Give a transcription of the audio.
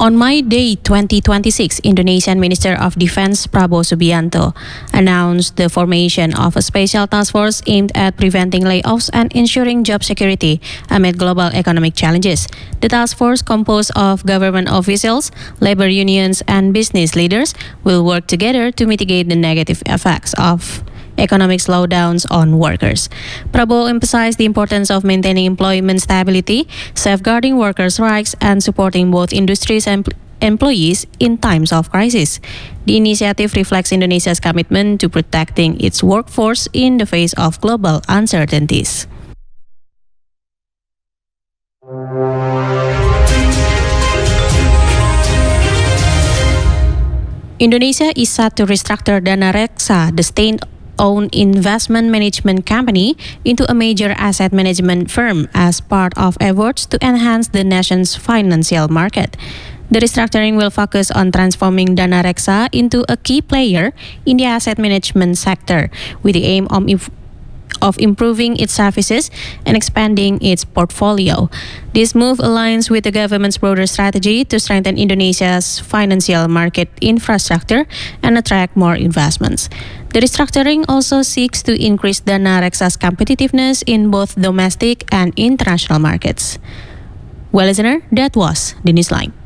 On May Day 2026, Indonesian Minister of Defense Prabowo Subianto announced the formation of a special task force aimed at preventing layoffs and ensuring job security amid global economic challenges. The task force, composed of government officials, labor unions, and business leaders, will work together to mitigate the negative effects of economic slowdowns on workers. Prabowo emphasized the importance of maintaining employment stability, safeguarding workers' rights, and supporting both industries and employees in times of crisis. The initiative reflects Indonesia's commitment to protecting its workforce in the face of global uncertainties. Indonesia is set to restructure Dana Reksa, the state-owned investment management company, into a major asset management firm as part of efforts to enhance the nation's financial market. The restructuring will focus on transforming Dana Reksa into a key player in the asset management sector, with the aim of improving its services and expanding its portfolio. This move aligns with the government's broader strategy to strengthen Indonesia's financial market infrastructure and attract more investments. The restructuring also seeks to increase Dana Reksa's competitiveness in both domestic and international markets. Well, listener, that was the Newsline.